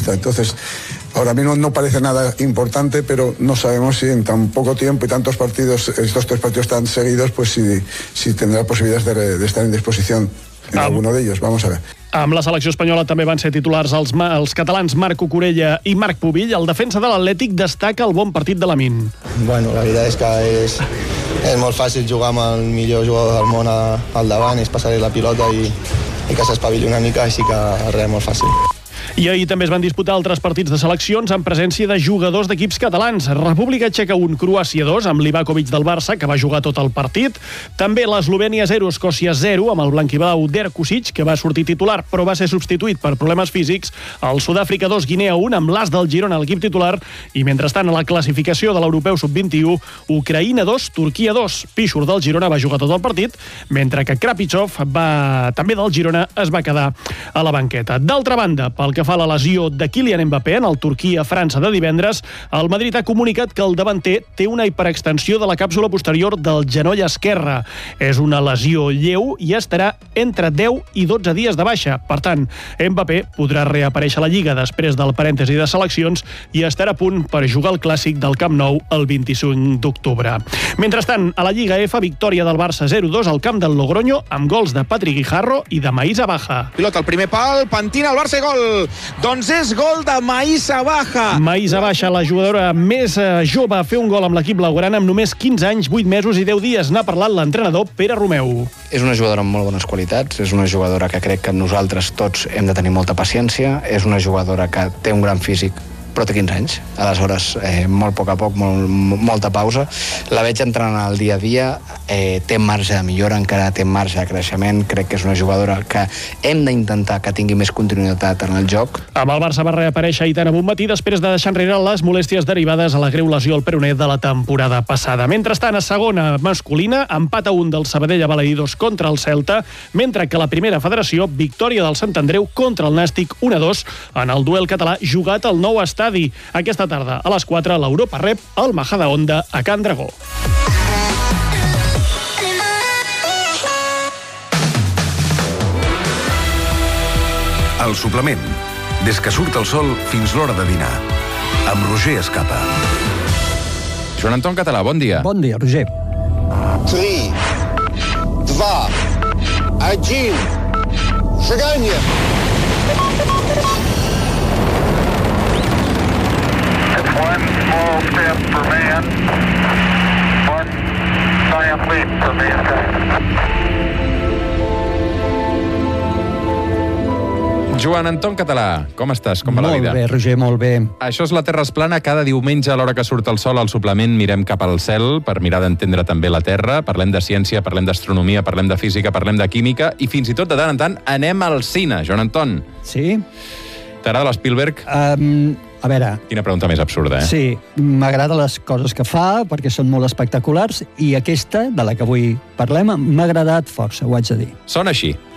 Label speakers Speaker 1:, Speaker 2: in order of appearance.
Speaker 1: lista. Entonces, ahora mismo no parece nada importante, pero no sabemos si en tan poco tiempo y tantos partidos, estos 3 partidos tan seguidos, pues si tendrá posibilidades de estar en disposición en alguno de ellos. Vamos a ver.
Speaker 2: Amb la selecció espanyola també van ser titulars els catalans Marc Cucurella i Marc Pubill. El defensa de l'Atlètic destaca el bon partit de Lamine.
Speaker 3: Bueno, la veritat és que és molt fàcil jugar amb el millor jugador del món al davant, és passar-li la pilota i que s'espavili una mica, així que res, molt fàcil.
Speaker 2: I ahir també es van disputar altres partits de seleccions en presència de jugadors d'equips catalans. República Txeca 1, Croàcia 2, amb Livakovic del Barça, que va jugar tot el partit. També l'Eslovènia 0, Escòcia 0, amb el blanquiblau Derkusic, que va sortir titular, però va ser substituït per problemes físics. El Sud-àfrica 2, Guinea 1, amb l'as del Girona a l'equip titular. I mentrestant, a la classificació de l'Europeu Sub-21, Ucraïna 2, Turquia 2. Piszur del Girona va jugar tot el partit, mentre que Krapichov, també del Girona, es va quedar a la banqueta. D'altra banda, pel que fa a la lesió de Kylian Mbappé en el Turquia-França de divendres, el Madrid ha comunicat que el davanter té una hiperextensió de la càpsula posterior del genoll esquerre. És una lesió lleu i estarà entre 10 i 12 dies de baixa. Per tant, Mbappé podrà reaparèixer a la Lliga després del parèntesi de seleccions i estarà a punt per jugar el clàssic del Camp Nou el 25 d'octubre. Mentrestant, a la Lliga F, victòria del Barça 0-2 al camp del Logroño amb gols de Patrick Guijarro i de Maïssa Baja.
Speaker 4: Pilota al primer pal, pentina el Barça i gol! Doncs és gol de Maïssa Baja.
Speaker 2: Maïssa Baja, la jugadora més jove a fer un gol amb l'equip blaugrana amb només 15 anys, 8 mesos i 10 dies. N'ha parlat l'entrenador Pere Romeu.
Speaker 5: És una jugadora amb molt bones qualitats, és una jugadora que crec que nosaltres tots hem de tenir molta paciència, és una jugadora que té un gran físic, però té 15 anys. Aleshores, molt a poc, molta pausa. La veig entrant al dia a dia, té marge de millora, encara té marge de creixement. Crec que és una jugadora que hem d'intentar que tingui més continuïtat en el joc.
Speaker 2: Amb el Barça va reaparèixer Aitana Bonmatí després de deixar enrere les molèsties derivades a la greu lesió al peroné de la temporada passada. Mentrestant, a segona masculina, empat a 1 del Sabadell a Balaïdos contra el Celta, mentre que la primera federació, victòria del Sant Andreu contra el Nàstic 1-2 en el duel català jugat al nou estadi. Aquesta tarda, a les 4, l'Europa rep el Majadahonda a Can Dragó.
Speaker 6: El suplement. Des que surt el sol fins l'hora de dinar. Amb Roger Escapa.
Speaker 7: Joan Anton Català, bon dia.
Speaker 8: Bon dia, Roger.
Speaker 9: 3, 2, 1, seganya!
Speaker 10: One small step for man, one giant leap for mankind.
Speaker 7: Joan Anton Català, com estàs? Com va la vida?
Speaker 8: Molt bé, Roger, molt bé.
Speaker 7: Això és La Terra es plana. Cada diumenge, a l'hora que surt el sol, al suplement mirem cap al cel per mirar d'entendre també la Terra. Parlem de ciència, parlem d'astronomia, parlem de física, parlem de química i fins i tot, de tant en tant, anem al cine. Joan Anton.
Speaker 8: Sí?
Speaker 7: T'agrada l'Spielberg?
Speaker 8: A veure...
Speaker 7: Quina pregunta més absurda, eh?
Speaker 8: Sí, m'agrada les coses que fa perquè són molt espectaculars i aquesta, de la que avui parlem, m'ha agradat força, ho haig de dir.
Speaker 7: Sona així.